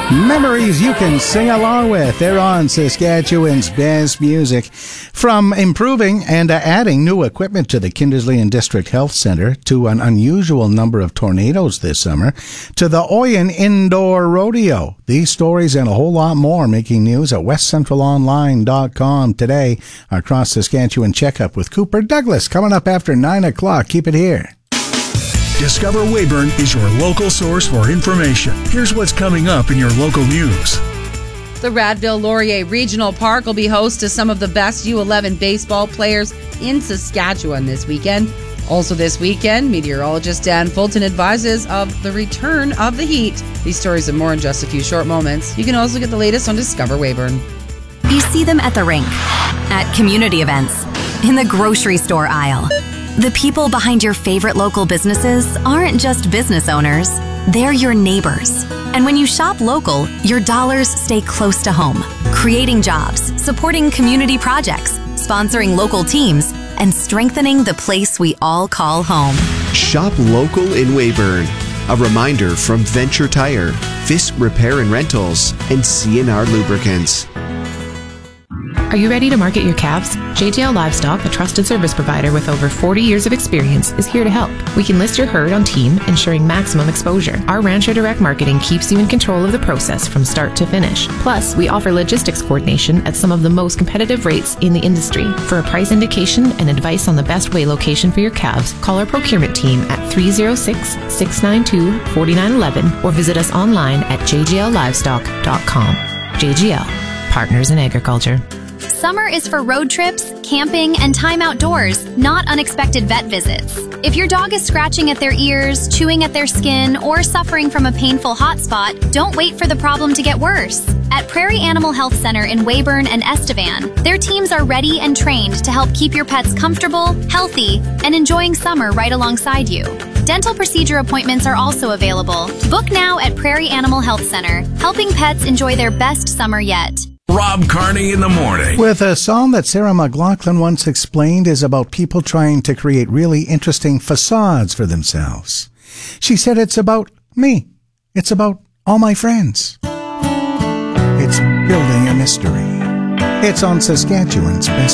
Memories you can sing along with. They're on Saskatchewan's Best Music. From improving and adding new equipment to the Kindersley and District Health Centre, to an unusual number of tornadoes this summer, to the Oyen Indoor Rodeo. These stories and a whole lot more making news at westcentralonline.com today. Our Cross Saskatchewan Checkup with Cooper Douglas coming up after 9 o'clock. Keep it here. Discover Weyburn is your local source for information. Here's what's coming up in your local news. The Radville Laurier Regional Park will be host to some of the best U11 baseball players in Saskatchewan this weekend. Also this weekend, meteorologist Dan Fulton advises of the return of the heat. These stories and more in just a few short moments. You can also get the latest on Discover Weyburn. You see them at the rink, at community events, in the grocery store aisle. The people behind your favorite local businesses aren't just business owners, they're your neighbors. And when you shop local, your dollars stay close to home, creating jobs, supporting community projects, sponsoring local teams, and strengthening the place we all call home. Shop local in Weyburn. A reminder from Venture Tire, Fisk Repair and Rentals, and CNR Lubricants. Are you ready to market your calves? JGL Livestock, a trusted service provider with over 40 years of experience, is here to help. We can list your herd on team, ensuring maximum exposure. Our Rancher Direct Marketing keeps you in control of the process from start to finish. Plus, we offer logistics coordination at some of the most competitive rates in the industry. For a price indication and advice on the best way location for your calves, call our procurement team at 306-692-4911 or visit us online at jgllivestock.com. JGL, Partners in Agriculture. Summer is for road trips, camping, and time outdoors, not unexpected vet visits. If your dog is scratching at their ears, chewing at their skin, or suffering from a painful hot spot, don't wait for the problem to get worse. At Prairie Animal Health Center in Weyburn and Estevan, their teams are ready and trained to help keep your pets comfortable, healthy, and enjoying summer right alongside you. Dental procedure appointments are also available. Book now at Prairie Animal Health Center, helping pets enjoy their best summer yet. Rob Carney in the morning. With a song that Sarah McLachlan once explained is about people trying to create really interesting facades for themselves. She said it's about me. It's about all my friends. It's building a mystery. It's on Saskatchewan's Best